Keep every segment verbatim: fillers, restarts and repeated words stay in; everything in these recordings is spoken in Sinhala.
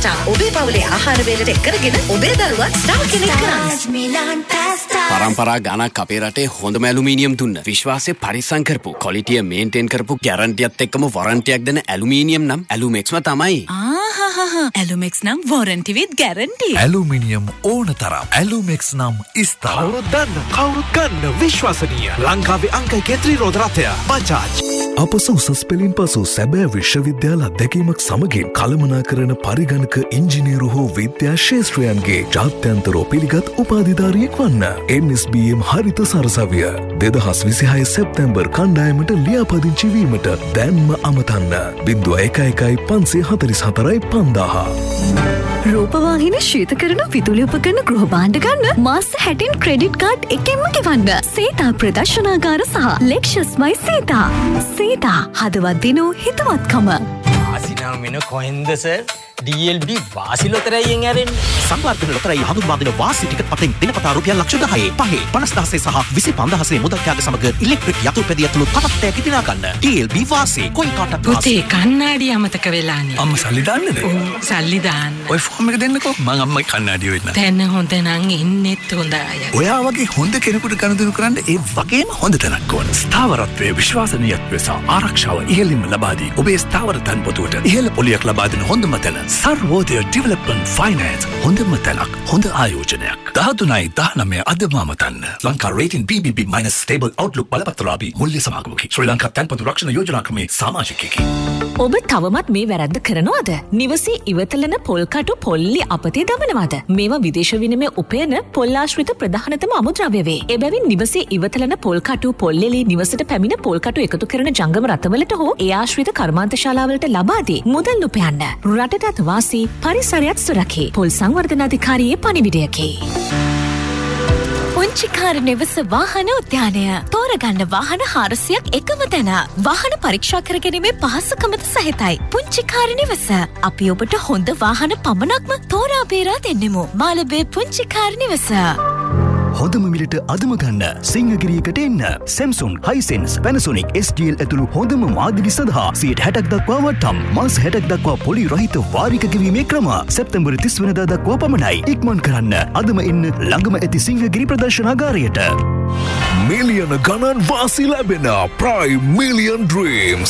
පාස්ටා ඔබේ පවුලේ ආහාර වේලට එකරගෙන ඔබේ දරුවා ස්ටාර් කෙනෙක් කරන්න. පරම්පරා ගානක් අපේ රටේ හොඳම ඇලුමිනියම් දුන්න විශ්වාසය පරිස්සම් කරපු ක්වොලිටිය මේන්ටේන් කරපු ගැරන්ටියත් එක්කම වොරන්ටියක් දෙන ඇලුමිනියම් නම් ඇලුමෙක්ස්ම තමයි. ආහහහ ඇලුමෙක්ස් නම් වොරන්ටි විත් ගැරන්ටි. ඇලුමිනියම් ඕන තරම් ඇලුමෙක්ස් නම් ඉස්තර. කවුරුත් දන්න කවුරුත් ගන්න විශ්වසනීය ලංකාවේ අංක එක ත්‍රිරෝද රථය බජාජ්. අප උසස් පෙළින් පසු සැබෑ විශ්වවිද්‍යාල අත්දැකීමක් සමගින් කළමනාකරන පරිගණක ඉංජිනේරු හෝ විද්‍යා ශේෂ්ත්‍රයන්ගේ ජාත්‍යන්තරෝ පිළිගත් උපාධිධාරියෙක් වන්න. එන් එස් බී එම් හරිත සරසවිය දෙදහස් විසිහය සැප්තැම්බර් කණ්ඩායමට ලියාපදිංචි වීමට දැන්ම අමතන්න. බිංදුව එක එකයි පන්සිය හතළිස් හතරයි පන්දාහ. රූපවාහින ශීතකරණ විදුලි උපකරණ ගෘහ භාණ්ඩ ගන්න මාස හැටෙන් ක්‍රෙඩිට් කාඩ් එකෙන්ම ගෙවන්න. සීතා ප්‍රදර්ශනාගාර සහ ලෙක්ෂස්මයි සීතා. සීතා හදවත් දිනූ හිතවත්කම. ආසිනා මෙන කොහෙන්ද සර්? ඩී එල් බී වාසි ලොතරැයියෙන් ඇරෙන්නේ. සංවර්ධන ලොතරැයි හඳුන්වා දෙන වාසි ටිකට් පතෙන් දිනපතා රුපියල් ලක්ෂ දහයේ පහේ පනස් දහසේ සහ විසි පන්දහසේ මුදල් ත්‍යාග සමග ඉලෙක්ට්‍රික් යතුරුපැදිය ඇතුළු තවත් තෑගි දිනා ගන්න. ඩී එල් බී වාසි කොයි කාටත් පුතේ කන්නාඩි අමතක වෙලානේ. අම්ම සල්ලි දාන්නද? ඔව් සල්ලි දාන්න. ඔය ෆෝම් එක දෙන්නකෝ මං අම්මයි කන්නාඩිය වෙන්න. දැන් හොඳ නම් ඉන්නෙත් හොඳ අය. ඔයා වගේ හොඳ කෙනෙකුට ගනුදෙනු කරන්න ඒ වගේම හොඳ තැනක් ඕන. ස්ථාවරත්වයේ විශ්වාසනීයත්වය සහ ආරක්ෂාව ඉහළින්ම ලබා දී ඔබේ ස්ථාවර තන්පොතුවට ඉහළ පොලියක් ලබා දෙන හොඳම තැන සර්වෝදය ඩෙවලොප්මන්ට් ෆයිනෑන්ස්. හොඳම තැනක් හොඳ ආයෝජනයක්. දහතුනයි දහනවය අදම අමතන්න. ලංකා රේටින් බී බී බී මයිනස් ස්ටේබල් අවුට්ලුක් බලපත්‍රලාභී මුල්‍ය සමාගමකි. ශ්‍රී ලංකා තන්පතු රක්ෂණ යෝජනා ක්‍රමේ සමාජිකයෙකි. ඔබ තවමත් මේ වැරද්ද කරනවද? නිවසේ ඉවතලන පොල් කටු පොල්ලි අපතේ දමනවද? මේවා විදේශ විනිමය උපයන පොල් ආශ්‍රිත ප්‍රධානතම අමුද්‍රව්‍ය වේ. එබැවින් නිවසේ ඉවතලන පොල් කටු පොල්ලෙලි නිවසට පැමිණ පොල් කටු එකතු කරන ජංගම රථවලට හෝ ඒ ආශ්‍රිත කර්මාන්ත ශාලාවලට ලබා දී මුදල් උපයන්න. රටටත් වාසී පරිසරයත් සුරකේ. පොල් සංවර්ධන අධිකාරියේ පණිවිඩයකි. පුංචිකාර නිවස වාහන උද්‍යානය. තෝරගන්න වාහන හාරසියක් එකම තැන. වාහන පරීක්ෂා කර ගැනීමේ පහසුකමද සහිතයි. පුංචිකාර නිවස. අපි ඔබට හොඳ වාහන පමණක්ම තෝරා බේරා දෙන්නෙමු. මාළඹේ පුංචිකාර නිවස. හොඳම මිලට අදම ගන්න සිංහගිරියකට එන්න. Samsung, Hisense, Panasonic, S T L ඇතුළු හොඳම මාදිලි සඳහා සියයට හැටක් දක්වා වටම්. මාස හැටක් දක්වා පොලි රහිත වාරික ගෙවීමේ ක්‍රම සැප්තැම්බර් තිස් වෙනිදා දක්වා පමණයි. ඉක්මන් කරන්න. අදම එන්න ළඟම ඇති සිංහගිරි ප්‍රදර්ශනාගාරයට. මිලියන ගණන් වාසි ලැබෙන ප්‍රයිම් මිලියන් ඩ්‍රීම්ස්.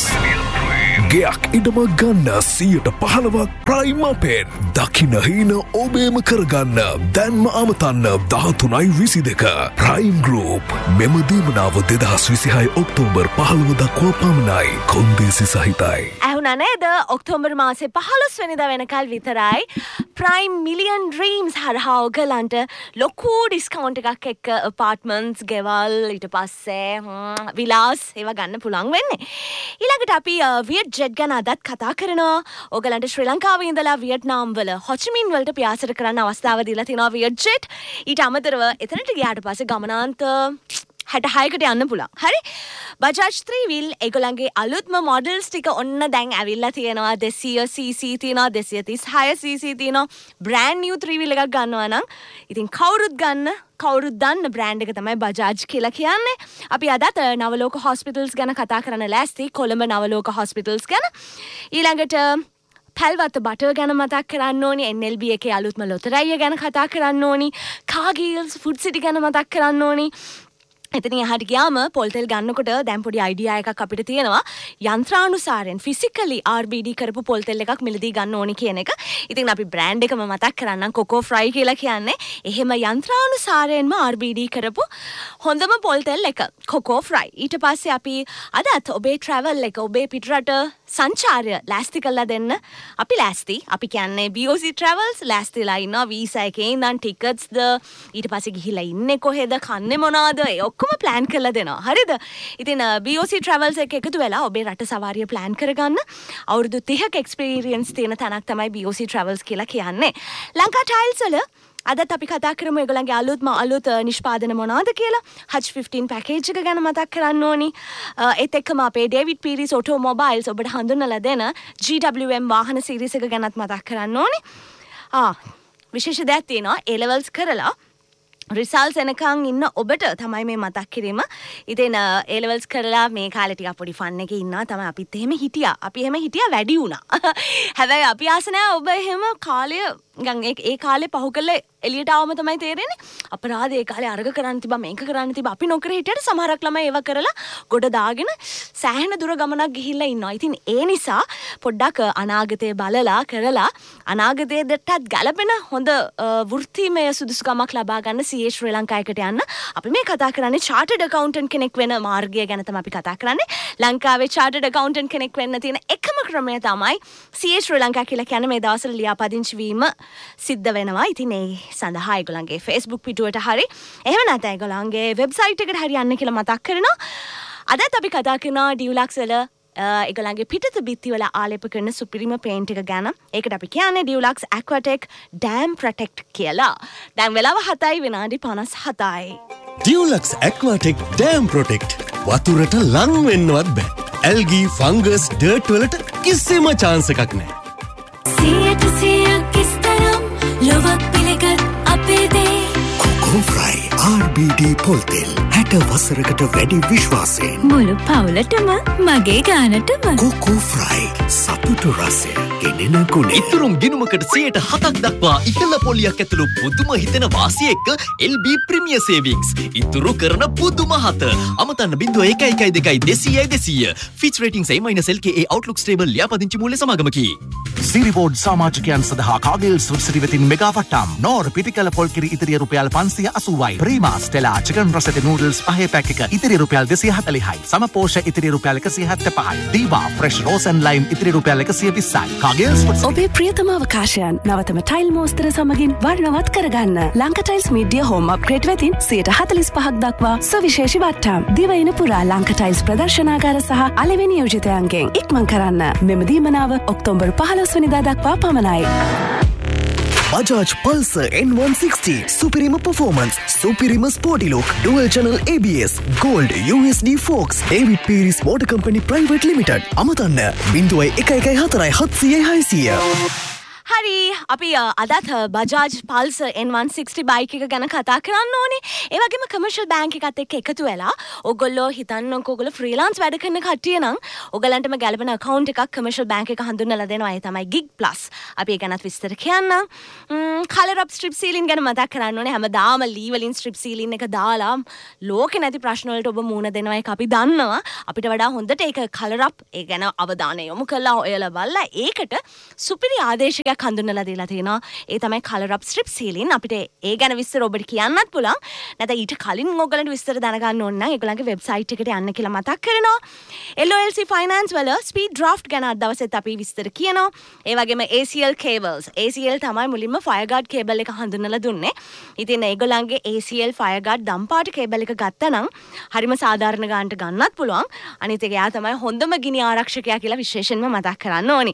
ගෙයක් ඉඩම ගන්න සියයට පහළවක් ප්‍රයිම් අපෙන්. දකින හීන ඔබේම කරගන්න දැන්ම අමතන්න දහතුනයි විසි දෙක. ප්‍රයිම් ගෲප් මෙම දීමනාව දෙදහස් විසිහය ඔක්තෝබර් පහළොව දක්වා පමණයි. කොන්දේසි සහිතයි. ඇහුණා නේද? ඔක්තෝබර් මාසේ පහළොස් වෙනිදා වෙනකල් විතරයි ප්‍රයිම් මිලියන් ඩ්‍රීම්ස් හරහා ඔයගලන්ට ලොකු ඩිස්කවුන්ට් එකක් එක්ක අපාර්ට්මන්ට්ස් ගෙවල් ඊට පස්සේ විලාස් ඒවා ගන්න පුළුවන් වෙන්නේ. ඊළඟට අපි වියට් ජෙට් ගැන අදත් කතා කරනවා. ඔයගලන්ට ශ්‍රී ලංකාවේ ඉඳලා වියට්නාම් වල හොචිමින් වලට පියාසර කරන්න අවස්ථාව දීලා තිනවා වියට් ජෙට්. ඊට අමතරව එතනට ගියාට පස්සේ ගමනාන්ත හැටහයකට යන්න පුළුවන්. හරි? බජාජ් three wheel ඒගොල්ලන්ගේ අලුත්ම මොඩල්ස් ටික ඔන්න දැන් ඇවිල්ලා තියෙනවා. දෙසිය සී සී තියෙනවා, දෙසිය තිස්හය සී සී තියෙනවා. බ්‍රෑන්ඩ් නිව් three wheel එකක් ගන්නවා නම් ඉතින් කවුරුත් ගන්න කවුරුත් දන්න බ්‍රෑන්ඩ් එක තමයි බජාජ් කියලා කියන්නේ. අපි අදත් නවලෝක හොස්පිටල්ස් ගැන කතා කරන්න ලෑස්ති. කොළඹ නවලෝක හොස්පිටල්ස් ගැන. ඊළඟට පැල්වත්ත බටර් ගැන මතක් කරන්න ඕනි. එන් එල් බී එකේ අලුත්ම ලොතරැයිය ගැන කතා කරන්න ඕනි. කාගීල්ස් ෆුඩ් සිටි ගැන මතක් කරන්න ඕනි. එතන එහාට ගියාම පොල් තෙල් ගන්නකොට දැන් පොඩි අයිඩියා එකක් අපිට තියෙනවා. යන්ත්‍රානුසාරයෙන් ෆිසිකලි ආර් බී ඩී කරපු පොල් තෙල් එකක් මිලදී ගන්න ඕනි කියන එක. ඉතින් අපි බ්‍රෑන්ඩ් එකම මතක් කරන්නම්. කොකෝ ෆ්‍රයි කියලා කියන්නේ එහෙම යන්ත්‍රානුසාරයෙන්ම ආර් බී ඩී කරපු හොඳම පොල් තෙල් එක. කොකෝ ෆ්‍රයි. ඊට පස්සේ අපි අදත් ඔබේ ට්‍රැවල් එක ඔබේ පිටරට සංචාරය ලෑස්ති කරලා දෙන්න අපි ලෑස්ති. අපි කියන්නේ බී ඕ සී Travels ලෑස්තිලා ඉන්නවා. වීසා එකේ ඉඳන් ටිකට්ස්ද ඊට පස්සේ ගිහිලා ඉන්නේ කොහෙද කන්නේ මොනවද ඒ ඔක්කොම ප්ලෑන් කරලා දෙනවා. හරිද? ඉතින් බී ඕ සී Travels එක එකතු වෙලා ඔබේ රට සවාරිය ප්ලෑන් කරගන්න. අවුරුදු තිහක එක්ස්පීරියන්ස් තියෙන තැනක් තමයි බී ඕ සී Travels කියලා කියන්නේ. ලංකා ටයිල්ස් වල අදත් අපි කතා කරමු ඒගොල්ලන්ගේ අලුත්ම අලුත් නිෂ්පාදන මොනවද කියලා. හච් ෆිෆ්ටීන් පැකේජ් එක ගැන මතක් කරන්න ඕනි. ඒත් එක්කම අපේ ඩේවිඩ් පීරිස් ඔටෝමොබයිල්ස් ඔබට හඳුන්වලා දෙන ජී ඩබ්ලිව් එම් වාහන සීරීස් එක ගැනත් මතක් කරන්න ඕනි. ආ විශේෂ දෙයක් තියෙනවා. ඒ ලෙවල්ස් කරලා රිසල්ට්ස් එනකන් ඉන්න ඔබට තමයි මේ මතක් කිරීම. ඉතින් A levels කරලා මේ කාලේ ටිකක් පොඩි ෆන් එකේ ඉන්නවා තමයි. අපිත් එහෙම හිටියා. අපි එහෙම හිටියා වැඩි වුණා. හැබැයි අපි ආස නැහැ ඔබ එහෙම කාලය නිකන් ඒ ඒ කාලේ පහු කරලා එළියට ආවම තමයි තේරෙන්නේ අපරාධ ඒ කාලේ අරග කරන්න තිබ්බා මේක කරන්න තිබ්බා අපි නොකර හිටියට සමහරක් ළමයි ඒව කරලා ගොඩ දාගෙන සෑහෙන දුර ගමනක් ගිහිල්ලා ඉන්නවා. ඉතින් ඒ නිසා පොඩ්ඩක් අනාගතය බලලා කරලා අනාගතයටත් ගැලපෙන හොඳ වෘත්තීමය සුදුසුකමක් ලබා ගන්න C A ශ්‍රී ලංකා එකට යන්න. අපි මේ කතා කරන්නේ chartered accountant කෙනෙක් වෙන මාර්ගය ගැන තමයි අපි කතා කරන්නේ. ලංකාවේ chartered accountant කෙනෙක් වෙන්න තියෙන එකම ක්‍රමය තමයි C A ශ්‍රී ලංකා කියලා කියන්නේ මේ දවස්වල ලියාපදිංචි වීම සිද්ධ වෙනවා. ඉතින් ඒ සඳහා ඒගොල්ලන්ගේ Facebook පිටුවට හරි එහෙම නැත්නම් ඒගොල්ලන්ගේ වෙබ්සයිට් එකට හරි යන්න කියලා මතක් කරනවා. අදත් අපි කතා කරනවා ඩියුලක්ස් වල ඒගොල්ලන්ගේ පිටත බිත්ති වල ආලේප කරන සුපිරිම පේන්ට් එක ගැන. ඒකට අපි කියන්නේ ඩියුලක්ස් Aquatech Dam Protect කියලා. දැන් වෙලාව හතයි විනාඩි පනස් හතයි. ඩියුලක්ස් Aquatech Dam Protect වතුරට ලං වෙන්නවත් බෑ. ඇල්ගී ෆංගස් ඩර්ට් වලට කිසිම chance එකක් නැහැ. සියයට සියයක් කිස්තරම් ලොවක් පිළිගත් අපේ දේ කොකෝ ෆ්‍රයි R B D පොල්තෙල් හැට වසරකට වැඩි විශ්වාසයෙන් මුළු පවුලටම මගේ ගානටම කොකෝ ෆ්‍රයි සතුටු රසය ගෙනෙන ගුණ ඉතුරුම් ගිණුමකට සියයට හතක් දක්වා ඉහළ පොලියක් ඇතුළු පුදුම හිතෙන වාසිය එක්ක L B Premier Savings ඉතුරු කරන පුදුම හත අමතන්න බිංදුව එකයි එකයි දෙකයි දෙසීයයි දෙසීය Fitch Ratings A- L K A Outlook Stable ලියාපදිංචි මූල්‍ය සමාගමකි. සිරිබෝඩ් සමාජිකයන් සඳහා කාගෙල් සුවිසිරි වෙතින් මෙගා වට්ටම් නෝර් පිටිකල පොල්කිරි ඉතිරිය රුපියල් පන්සිය අසූවයි ප්‍රීමා ස්ටෙලා චිකන් රසට නූඩල්ස් පහේ පැක් එක ඉතිරිය රුපියල් දෙසිය හතළිහයි සමපෝෂ ඉතිරිය රුපියල් එකසිය හැත්තෑපහයි දීවා ෆ්‍රෙෂ් රෝස් ඇන්ඩ් ලයිම් ඉතිරිය රුපියල් එකසිය විස්සයි කාගෙල්ස් ඔබේ ප්‍රියතම අවකාශයන් නවතම ටයිල් මෝස්තර සමගින් වර්ණවත් කරගන්න Lanka tiles media home upgrade වෙතින් සියයට හතළිස් පහක් දක්වා සවිශේෂී වට්ටම් දිවයින පුරා ලංකා ටයිල්ස් ප්‍රදර්ශනාගාර සහ අලෙවි නියෝජිතයන්ගෙන් ඉක්මන් කරන්න මෙම දීමනාව ඔක්තෝබර් පහළොස් වෙනිදා දක්වා පමණයි. Bajaj Pulsar N one sixty Supirima Performance Supirima Sporty Look Dual Channel A B S Gold U S D Fox David Pierce Motor Company Private Limited අමතන්න බිංදුවයි එකයි එකයි හතරයි හත්සියයි හයසිය. හරි අපි අදත් Bajaj පල්සර් N one sixty bike එක ගැන කතා කරන්න ඕනේ. ඒ වගේම කමර්ෂල් බැංක් එකත් එක්ක එකතු වෙලා ඔයගොල්ලෝ හිතන්නකෝ ඔයගොල්ලෝ ෆ්‍රීලාන්ස් වැඩ කරන කට්ටිය නම් ඔයගලන්ටම ගැලපෙන account එකක් කමර්ෂල් බැංක් එක හඳුන්වලා දෙනවා. ඒ තමයි Gig Plus. අපි ඒ ගැනත් විස්තර කියන්නම්. කලර් අප් ස්ට්‍රිප් සීලින් ගැන මතක් කරන්න ඕනේ. හැමදාම ලී වලින් ස්ට්‍රිප් සීලින් එක දාලා ලෝකේ නැති ප්‍රශ්න වලට ඔබ මුහුණ දෙනවා. ඒක අපි දන්නවා. අපිට වඩා හොඳට ඒක කලර් අප් ඒ ගැන අවධානය යොමු කළා ඔයලා බලලා ඒකට සුපිරි ආදේශයක් හඳුන්වලා දීලා තියෙනවා. ඒ තමයි colour up strip ceiling. අපිට ඒ ගැන විස්තර ඔබට කියන්නත් පුළුවන්. නැත්නම් ඊට කලින් ඔයගලන්ට විස්තර දැනගන්න ඕන නම් ඒගොල්ලන්ගේ වෙබ්සයිට් එකට යන්න කියලා මතක් කරනවා. L O L C Finance වල speed draft ගැන අද දවසෙත් අපි විස්තර කියනවා. ඒ වගේම A C L cables. A C L තමයි මුලින්ම fireguard cable එක හඳුන්වලා දුන්නේ. ඉතින් ඒගොල්ලන්ගේ A C L fireguard දම්පාට cable එක ගත්තා නම් හරිම සාධාරණ ගානට ගන්නත් පුළුවන්. අනිත් එක එයා තමයි හොඳම ගිනි ආරක්ෂකයා කියලා විශේෂයෙන්ම මතක් කරන්න ඕනේ.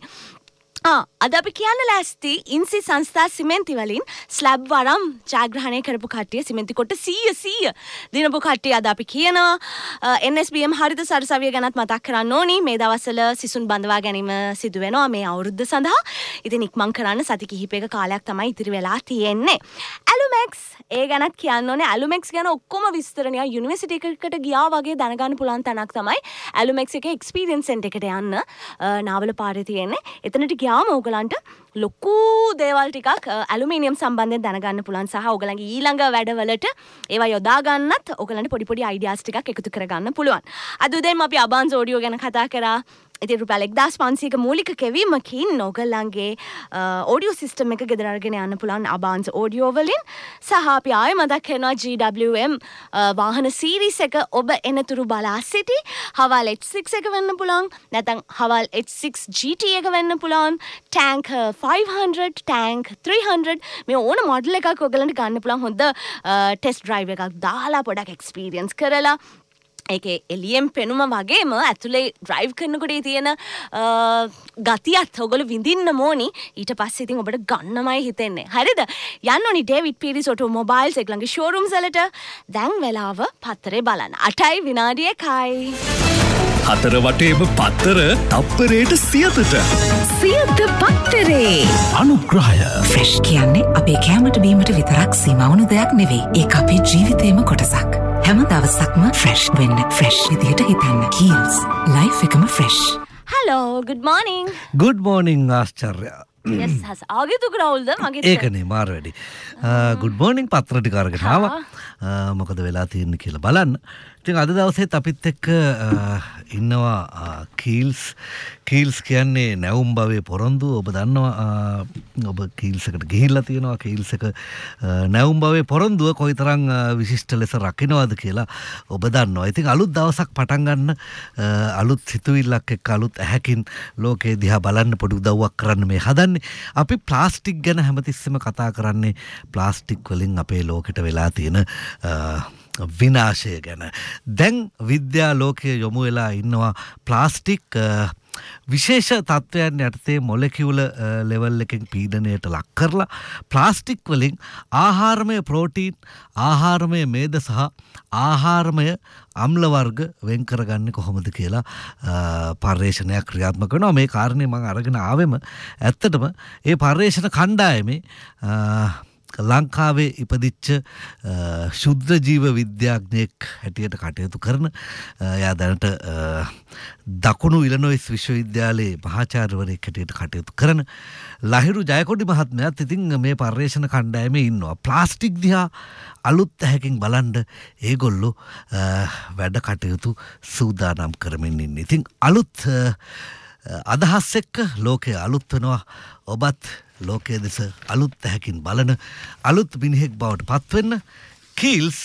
අද අපි කියන්න ලෑස්ති ඉන්සි සංස්ථා සිමෙන්ති වලින් ස්ලැබ් වරම් ජයග්‍රහණය කරපු කට්ටිය සිමෙන්ති කොට සීය සීය දිනපු කට්ටිය අද අපි කියනවා N S B M හරිත සරසවිය ගැනත් මතක් කරන්න ඕනි. මේ දවස්වල සිසුන් බඳවා ගැනීම සිදු වෙනවා මේ අවුරුද්ද සඳහා. ඉතින් ඉක්මන් කරන්න සති කිහිපයක කාලයක් තමයි ඉතිරි වෙලා තියෙන්නේ. Alumex ඒ ගැනත් කියන්න ඕනේ. Alumex ගැන ඔක්කොම විස්තර නිකන් යුනිවර්සිටි එකකට ගියා වගේ දැනගන්න පුළුවන් තැනක් තමයි Alumex එකේ එක්ස්පීරියන්ස් සෙන්ටර් එකට යන්න නාවල පාරේ තියෙන්නේ. එතනට ගියා ඕගලන්ට ලොකු දේවල් ටිකක් ඇලුමිනියම් සම්බන්ධයෙන් දැනගන්න පුළුවන් සහ ඕගලන්ගේ ඊළඟ වැඩවලට ඒවා යොදා ගන්නත් ඕගලන්ට පොඩි පොඩි අයිඩියාස් ටිකක් එකතු කරගන්න පුළුවන්. අද උදේම අපි අබාන්ස් ඔඩියෝ ගැන කතා කරා. ඉතින් රුපියල් එක්දාස් පන්සීයක මූලික කෙවීමකින් ඕගලන්ගේ ඔඩියෝ සිස්ටම් එක ගෙදර අරගෙන යන්න පුළුවන් අබාන්ස් ඔඩියෝ වලින්. සහ අපි ආයෙ මතක් කරනවා G W M වාහන සීරීස් එක ඔබ එනතුරු බලා සිටි. හවල් H six එක වෙන්න පුළුවන්. නැත්නම් හවල් H six G T එක වෙන්න පුළුවන්. Tank five hundred, tank three hundred මේ ඕන මොඩල් එකක් ඔයගලන්ට ගන්න පුළුවන්. හොඳ ටෙස්ට් ඩ්‍රයිව් එකක් දාලා පොඩක් එක්ස්පීරියන්ස් කරලා ඒකේ එළියෙන් පෙනුම වගේම ඇතුලේ ඩ්‍රයිව් කරනකොට තියෙන ගතියත් ඔයගොල්ලෝ විඳින්න ඕනි. ඊට පස්සේ ඉතින් ඔබට ගන්නමයි හිතෙන්නේ. හරිද? යන්න ඕනි ඩේවිඩ් පීරිස් ඔටෝමොබයිල්ස් එකලගේ ෂෝරූම්ස් වලට. දැන් වෙලාව පත්තරේ බලන්න. අටයි විනාඩි එකයි. හතර වටේම පත්තර තප්පරයට සියතට. සියත පත්තරේ අනුග්‍රහය. ෆ්‍රෙෂ් කියන්නේ අපේ කෑමට බීමට විතරක් සීමා වුණු දෙයක් නෙවෙයි. ඒක අපේ ජීවිතේම කොටසක්. හැම දවසක්ම ෆ්‍රෙෂ් වෙන්න ෆ්‍රෙෂ් විදියට හිතන්න. කීල්ස් ලයිෆ් එකම fresh. Hello, good morning. Good morning ආශ්චර්ය. Yes, has ආගේ තුක රවුල්ද මගේ ඒකනේ මාර වැඩි. good morning පත්‍ර ටික අරගෙන ආවා. මොකද වෙලා තියෙන්නේ කියලා බලන්න. ඉතින් අද දවසේත් අපිත් එක්ක ඉන්නවා කීල්ස්. කීල්ස් කියන්නේ නැවුම් භවයේ පොරොන්දු. ඔබ දන්නවා ඔබ කීල්ස් එකට ගිහිල්ලා තියෙනවා. කීල්ස් එක නැවුම් භවයේ පොරොන්දුව කොයිතරම් විශිෂ්ට ලෙස රකින්නවද කියලා ඔබ දන්නවා. ඉතින් අලුත් දවසක් පටන් ගන්න අලුත් සිතුවිල්ලක් එක්ක අලුත් ඇහැකින් ලෝකේ දිහා බලන්න පොඩි උදව්වක් කරන්න මේ හදන්නේ. අපි ප්ලාස්ටික් ගැන හැමතිස්සෙම කතා කරන්නේ ප්ලාස්ටික් වලින් අපේ ලෝකෙට වෙලා තියෙන විනාශය ගැන. දැන් විද්‍යා ලෝකයේ යොමු වෙලා ඉන්නවා ප්ලාස්ටික් විශේෂ තත්ත්වයන් යටතේ මොලකියුල ලෙවල් එකකින් පීඩනයට ලක් කරලා ප්ලාස්ටික් වලින් ආහාරමය ප්‍රෝටීන්, ආහාරමය මේද සහ ආහාරමය අම්ල වර්ග වෙන් කරගන්නේ කොහොමද කියලා පර්යේෂණයක් ක්‍රියාත්මක කරනවා. මේ කාරණේ මම අරගෙන ආවෙම ඇත්තටම ඒ පර්යේෂණ කණ්ඩායමේ ලංකාවේ ඉපදිච්ච ශුද්ධ ජීව විද්‍යාඥයෙක් හැටියට කටයුතු කරන එයා දැනට දකුණු ඉලනොයිස් විශ්වවිද්‍යාලයේ මහාචාර්යවරයෙක් හැටියට කටයුතු කරන ලහිරු ජයකොඩි මහත්මයාත් ඉතින් මේ පර්යේෂණ කණ්ඩායමේ ඉන්නවා. ප්ලාස්ටික් දිහා අලුත් ඇහැකින් බලන්න ඒගොල්ලෝ වැඩ කටයුතු සූදානම් කරමින් ඉන්නේ. ඉතින් අලුත් අදහස් එක්ක ලෝකය අලුත් වෙනවා. ඔබත් ලෝකයේ දෙස අලුත් ඇහැකින් බලන අලුත් මිනිහෙක් බවට පත්වෙන්න කීල්ස්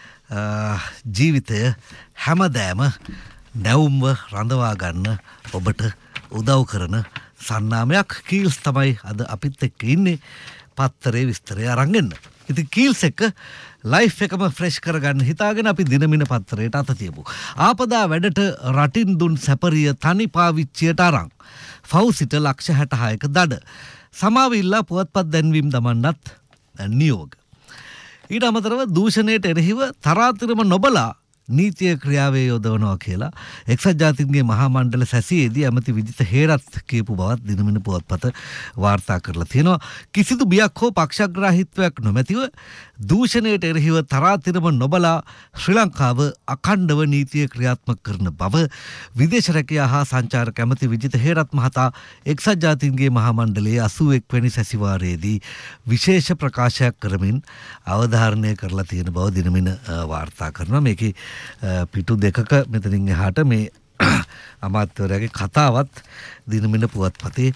ජීවිතය හැමදෑම නැවුම්ව රඳවා ගන්න ඔබට උදව් කරන සන්නාමයක්. කීල්ස් තමයි අද අපිත් එක්ක ඉන්නේ පත්තරේ විස්තරය අරන් එන්න. ඉතින් කීල්ස් එක්ක ලයිෆ් එකම ෆ්‍රෙෂ් කරගන්න හිතාගෙන අපි දිනමින පත්තරයට අත තියමු. ආපදා වැඩට රටින් දුන් සැපරිය තනි පාවිච්චියට අරන් ෆෞසිට ලක්ෂ හැටහයක දඩ සමාවිල්ලා පුවත්පත් දැන්වීම් දමන්නත් නියෝග. ඊට අමතරව දූෂණයට එරෙහිව තරාතිරම නොබලා නීතිය ක්‍රියාවේ යොදවනවා කියලා එක්සත් ජාතීන්ගේ මහා මණ්ඩල සැසියේදී ඇමති විජිත හේරත් කියපු බවත් දිනමින පුවත්පත වාර්තා කරලා තියෙනවා. කිසිදු බියක් හෝ පක්ෂග්‍රාහීත්වයක් නොමැතිව දූෂණයට එරෙහිව තරාතිරම නොබලා ශ්‍රී ලංකාව අඛණ්ඩව නීතිය ක්‍රියාත්මක කරන බව විදේශ රැකියා හා සංචාරක ඇමති විජිත හේරත් මහතා එක්සත් ජාතීන්ගේ මහා මණ්ඩලයේ අසූ එක් වෙනි සැසිවාරයේදී විශේෂ ප්‍රකාශයක් කරමින් අවධාරණය කරලා තියෙන බව දිනමින වාර්තා කරනවා. මේකේ පිටු දෙකක මෙතනින් එහාට මේ අමාත්‍යවරයාගේ කතාවත් දිනමින පුවත්පතේ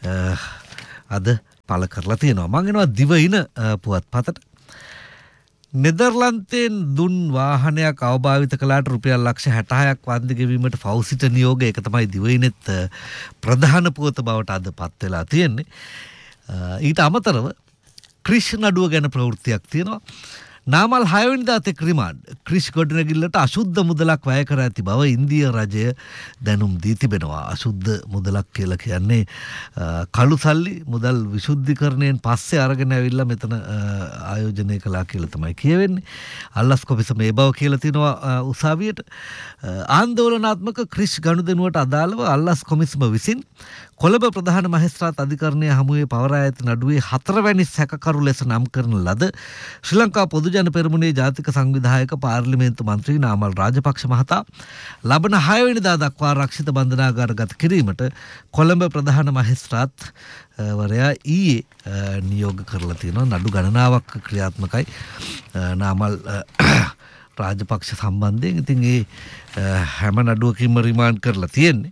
අද පළ කරලා තියෙනවා. මම එනවා දිවයින පුවත්පතට. නෙදර්ලන්තයෙන් දුන් වාහනයක් අවභාවිත කළාට රුපියල් ලක්ෂ හැටහයක් වන්දි ගෙවීමට ෆෞසිට නියෝගය. ඒක තමයි දිවයිනෙත් ප්‍රධාන පුවත බවට අද පත් වෙලා තියෙන්නේ. ඊට අමතරව ක්‍රිෂ් නඩුව ගැන ප්‍රවෘත්තියක් තියෙනවා. නාමල් හයවෙනිදා තෙක් රිමාන්ඩ්. ක්‍රිෂ් ගොඩනැගිල්ලට අශුද්ධ මුදලක් වැය කර ඇති බව ඉන්දිය රජය දැනුම් දී තිබෙනවා. අශුද්ධ මුදලක් කියලා කියන්නේ කළු සල්ලි මුදල් විශුද්ධිකරණයෙන් පස්සේ අරගෙන ඇවිල්ලා මෙතන ආයෝජනය කළා කියලා තමයි කියවෙන්නේ. අල්ලස් කොමිස මේ බව කියලා තිනවා උසාවියට. ආන්දෝලනාත්මක ක්‍රිෂ් ගනුදෙනුවට අදාළව අල්ලස් කොමිසම විසින් කොළඹ ප්‍රධාන මහේස්ත්‍රාත් අධිකරණය හමුවේ පවරා ඇති නඩුවේ හතරවැනි සැකකරු ලෙස නම් කරන ලද ශ්‍රී ලංකා පොදුජන පෙරමුණේ ජාතික සංවිධායක පාර්ලිමේන්තු මන්ත්‍රී නාමල් රාජපක්ෂ මහතා ලබන හයවෙනිදා දක්වා රක්ෂිත බන්ධනාගාරගත කිරීමට කොළඹ ප්‍රධාන මහේස්ත්‍රාත් වරයා ඊයේ නියෝග කරලා තියෙනවා. නඩු ගණනාවක් ක්‍රියාත්මකයි නාමල් රාජපක්ෂ සම්බන්ධයෙන්. ඉතින් ඒ හැම නඩුවකින්ම රිමාන්ඩ් කරලා තියෙන්නේ.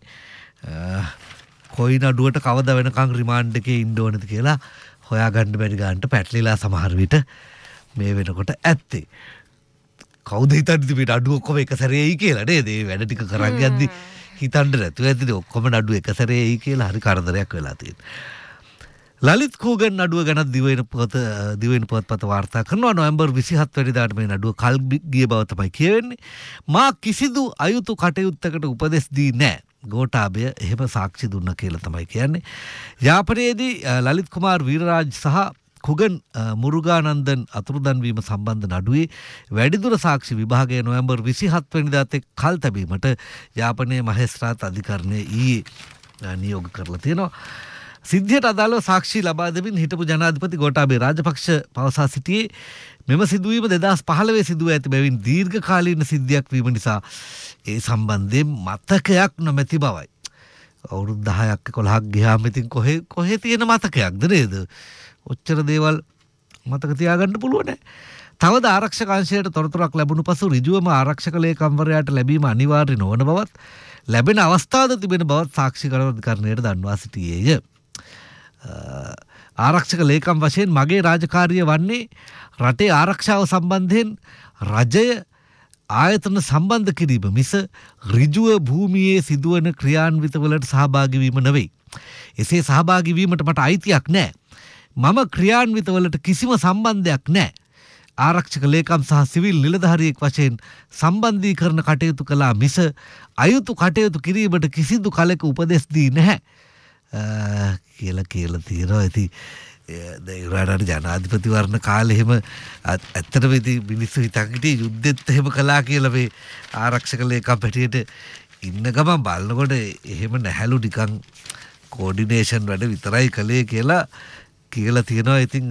කොයි නඩුවට කවද වෙනකං රිමාන්ඩ් එකේ ඉන්න ඕනද කියලා හොයාගන්න බැරි ගන්නට පැටලිලා සමහර විට මේ වෙනකොට ඇත්තේ. කවුද හිතන්නේ මේ නඩුව ඔක්කොම එක සැරේ එයි කියලා නේද? මේ වැඩ ටික කරන් යද්දි හිතන්න නැතුව ඇත්තද ඔක්කොම නඩුව එක සැරේ එයි කියලා. හරි කරදරයක් වෙලා තියෙනවා. ලලිත් කූගන් නඩුව ගැන දිවයින පොත දිවයින පොත්පත වාර්තා කරනවා. නොවැම්බර් විසිහත් වෙනිදාට මේ නඩුව කල් ගිය බව තමයි කියවෙන්නේ. මා කිසිදු අයුතු කටයුත්තකට උපදෙස් දී නැහැ. ගෝඨාභය එහෙම සාක්ෂි දුන්නා කියලා තමයි කියන්නේ. යාපනයේදී ලලිත් කුමාර් වීරරාජ් සහ කුගන් මුරුගානන්දන් අතුරුදන් වීම සම්බන්ධ නඩුවේ වැඩිදුර සාක්ෂි විභාගය නොවැම්බර් විසිහත් වෙනිදාට කල් තැබීමට යාපනයේ මහේස්ත්‍රාත් අධිකරණය ඊයේ නියෝග කරලා තියෙනවා. සිද්ධියට අදාළව සාක්ෂි ලබා දෙමින් හිටපු ජනාධිපති ගෝඨාභය රාජපක්ෂ පවසා සිටියේ මෙම සිදුවීම දෙදහස් පහළොව සිදුව ඇති බැවින් දීර්ඝකාලීන සිද්ධියක් වීම නිසා ඒ සම්බන්ධයෙන් මතකයක් නොමැති බවයි. අවුරුදු දහයක් එකොළහක් ගියාම ඉතින් කොහේ කොහේ තියෙන මතකයක්ද නේද? ඔච්චර දේවල් මතක තියාගන්න පුළුවන් නෑ. තවද ආරක්ෂක අංශයට තොරතුරක් ලැබුණු පසු ඍජුවම ආරක්ෂක ලේකම්වරයාට ලැබීම අනිවාර්ය නොවන බවත් ලැබෙන අවස්ථාද තිබෙන බවත් සාක්ෂිකරණ අධිකරණයට දන්වා සිටියේය. ආරක්ෂක ලේකම් වශයෙන් මගේ රාජකාරිය වන්නේ රටේ ආරක්ෂාව සම්බන්ධයෙන් රජය ආයතන සම්බන්ධ කිරීම මිස ඍජුව භූමියේ සිදුවන ක්‍රියාන්විතවලට සහභාගී වීම නෙවෙයි. එසේ සහභාගී වීමට මට අයිතියක් නැහැ. මම ක්‍රියාන්විතවලට කිසිම සම්බන්ධයක් නැහැ. ආරක්ෂක ලේකම් සහ සිවිල් නිලධාරියෙක් වශයෙන් සම්බන්ධීකරණ කටයුතු කළා මිස අයුතු කටයුතු කිරීමට කිසිදු කලක උපදෙස් දී නැහැ කියලා කියලා තියෙනවා. ඉතින් ඉරානට ජනාධිපතිවරණ කාලේ එහෙම ඇත්තටම ඉතින් මිනිස්සු හිතන් හිටියේ යුද්ධෙත් එහෙම කළා කියලා මේ ආරක්ෂක ලේකම් පැටියට ඉන්න ගමන් බලනකොට එහෙම නැහැලු නිකන් කෝඩිනේෂන් වැඩ විතරයි කළේ කියලා කියලා තියෙනවා. ඉතින්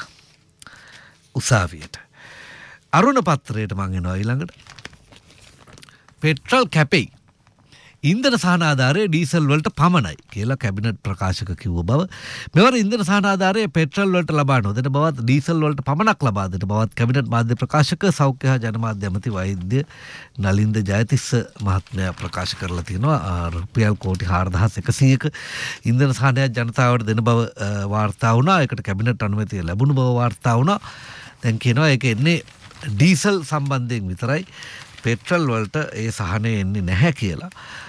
උසාවියට අරුණ පත්‍රයට මං එනවා ඊළඟට. පෙට්‍රල් කැපෙයි ඉන්ධන සහනාධාරය ඩීසල් වලට පමණයි කියලා කැබිනට් ප්‍රකාශක කිව්ව බව. මෙවර ඉන්ධන සහනාධාරය පෙට්‍රල් වලට ලබා නොදෙන බවත් ඩීසල් වලට පමණක් ලබා දෙන බවත් කැබිනට් මාධ්‍ය ප්‍රකාශක සෞඛ්‍ය හා ජනමාධ්‍ය ඇමති වෛද්‍ය නලින්ද ජයතිස්ස මහත්මයා ප්‍රකාශ කරලා තියෙනවා. රුපියල් කෝටි හාරදහස් එකසීයක ඉන්ධන සහනයක් ජනතාවට දෙන බව වාර්තා වුණා. ඒකට කැබිනට් අනුමැතිය ලැබුණු බව වාර්තා වුණා. දැන් කියනවා ඒක එන්නේ ඩීසල් සම්බන්ධයෙන් විතරයි. පෙට්‍රල් වලට ඒ සහනය එන්නේ නැහැ කියලා.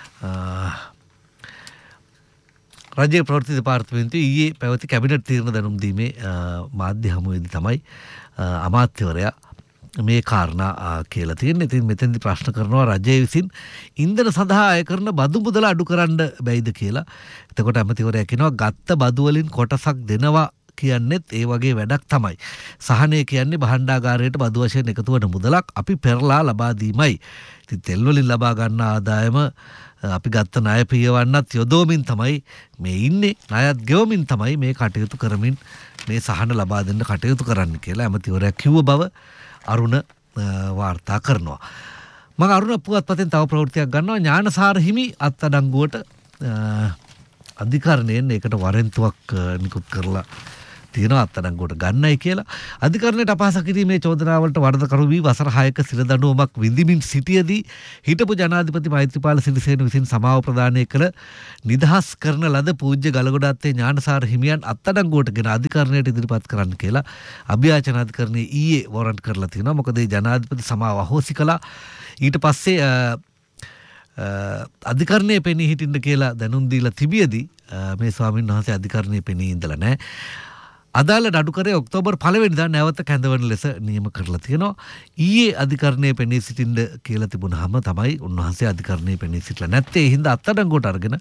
රජයේ ප්‍රවෘත්ති දෙපාර්තමේන්තුවේ ඊයේ පැවති කැබිනට් තීරණ දැනුම් දීමේ මාධ්‍ය හමුවේදී තමයි අමාත්‍යවරයා මේ කාරණා කියලා තියෙන්නේ. ඉතින් මෙතෙන්දී ප්‍රශ්න කරනවා රජය විසින් ඉන්ධන සඳහා අය කරන බදු මුදල අඩු කරන්න බැයිද කියලා. එතකොට ඇමතිවරයා කියනවා ගත්ත බදු වලින් කොටසක් දෙනවා කියන්නේත් ඒ වගේ වැඩක් තමයි. සහනය කියන්නේ භාණ්ඩාගාරයට බදු වශයෙන් එකතු වන මුදලක් අපි පෙරලා ලබා දීමයි. ඉතින් තෙල් වලින් ලබා ගන්න ආදායම අපි ගත්ත ණය පියවන්නත් යොදවමින් තමයි මේ ඉන්නේ. ණයත් ගෙවමින් තමයි මේ කටයුතු කරමින් මේ සහන ලබා දෙන්න කටයුතු කරන්න කියලා ඇමතිවරයා කිව්ව බව අරුණ වාර්තා කරනවා. මම අරුණ පුවත්පතෙන් තව ප්‍රවෘත්තියක් ගන්නවා. ඥානසාර හිමි අත්අඩංගුවට අධිකරණයෙන් ඒකට වරෙන්තුවක් නිකුත් කරලා තියෙනවා අත්අඩංගුවට ගන්නයි කියලා. අධිකරණයට අපහාස කිරීමේ චෝදනාවලට වරදකරු වී වසර හයක සිර දඬුවමක් විඳිමින් සිටියදී හිටපු ජනාධිපති මෛත්‍රීපාල සිරිසේන විසින් සමාව ප්‍රදානය කළ නිදහස් කරන ලද පූජ්‍ය ගලගොඩාත්තේ ඥානසාර හිමියන් අත්අඩංගුවට ගෙන අධිකරණයට ඉදිරිපත් කරන්න කියලා අභියාචන අධිකරණයේ ඊයේ වොරන්ට් කරලා තියෙනවා. මොකද මේ ජනාධිපති සමාව අහෝසි කළා. ඊට පස්සේ අධිකරණයේ පෙනී හිටින්න කියලා දැනුම් දීලා තිබියදී මේ ස්වාමීන් වහන්සේ අධිකරණයේ පෙනී ඉඳලා නැහැ. අදාළ නඩුකරේ ඔක්තෝබර් පළවෙනිදා නැවත කැඳවන ලෙස නියම කරලා තියෙනවා. ඊයේ අධිකරණයේ පෙනී සිටින්න කියලා තිබුණාම තමයි උන්වහන්සේ අධිකරණයේ පෙනී සිටලා නැත්තේ. ඒ හින්දා අත්අඩංගුවට අරගෙන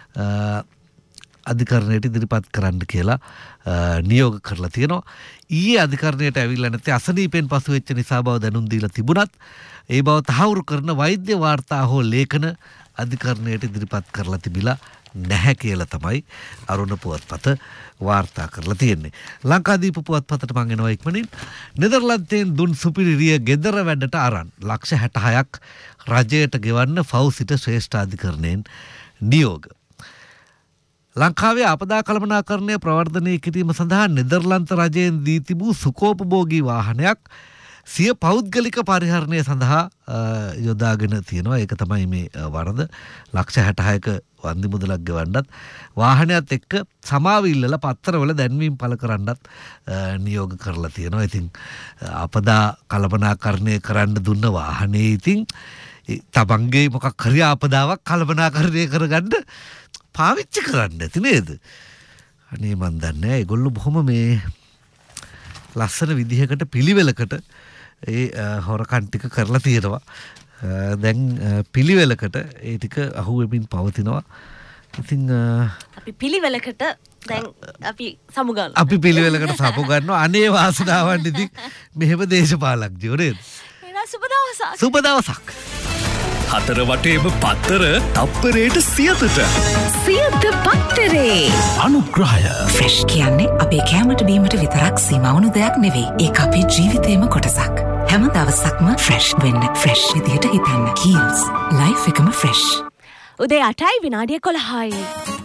අධිකරණයට ඉදිරිපත් කරන්න කියලා නියෝග කරලා තියෙනවා. ඊයේ අධිකරණයට ඇවිල්ලා නැත්තේ අසනීපෙන් පසු වෙච්ච නිසා බව දැනුම් දීලා තිබුණත් ඒ බව තහවුරු කරන වෛද්‍ය වාර්තා හෝ ලේඛන අධිකරණයට ඉදිරිපත් කරලා තිබිලා නැහැ කියලා තමයි අරුණ පුවත්පත වාර්තා කරලා තියෙන්නේ. ලංකාදීප පුවත්පතට මං එනවා ඉක්මනින්. නෙදර්ලන්තයෙන් දුන් සුපිරිරිය ගෙදර වැඩට අරන් ලක්ෂ හැටහයක් රජයට ගෙවන්න ෆවුසිට ශ්‍රේෂ්ඨාධිකරණයෙන් නියෝග. ලංකාවේ අපදා කළමනාකරණය ප්‍රවර්ධනය කිරීම සඳහා නෙදර්ලන්ත රජයෙන් දී තිබූ සුකෝපභෝගී වාහනයක් සිය පෞද්ගලික පරිහරණය සඳහා යොදාගෙන තියෙනවා. ඒක තමයි මේ වරද. ලක්ෂ හැටහයක වන්දි මුදලක් ගෙවන්නත් වාහනයත් එක්ක සමාව ඉල්ලලා පත්තරවල දැන්වීම් පළ කරන්නත් නියෝග කරලා තියෙනවා. ඉතින් අපදා කළමනාකරණය කරන්න දුන්න වාහනේ ඉතින් තමන්ගේ මොකක් හරි ආපදාවක් කළමනාකරණය කරගන්න පාවිච්චි කරන්න ඇති නේද? අනේ මන් දන්නේ ඒගොල්ලෝ බොහොම මේ ලස්සන විදිහකට පිළිවෙලකට ඒ හොරකම් ටික කරලා තියෙනවා. දැන් පිළිවෙලකට ඒ ටික අහුවෙමින් පවතිනවා. ඉතින් අපි පිළිවෙලකට දැන් අපි සමුගන්න. අපි පිළිවෙලකට සමු ගන්නවා. අනේ වාසනාවන් ඉතින් මෙහෙම දේශපාලඥයෝ නේද? එහෙනම් සුබ දවසක්. සුබ දවසක්. හතර වටේම පත්තර තප්පරයට සියතට. සියත පත්තරේ අනුග්‍රහය. ෆ්‍රෙෂ් කියන්නේ අපේ කෑමට බීමට විතරක් සීමා වුණු දෙයක් නෙවෙයි. ඒක අපේ ජීවිතේම කොටසක්. හැම දවසක්ම ෆ්‍රෙෂ් වෙන්න ෆ්‍රෙෂ් විදියට හිතන්න. කීල්ස් ලයිෆ් එකම ෆ්‍රෙෂ්. උදේ අටයි විනාඩිය කොළහයි.